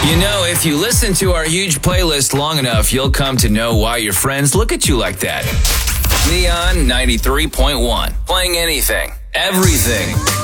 You know, if you listen to our huge playlist long enough, you'll come to know why your friends look at you like that. Neon 93.1. Playing anything, everything.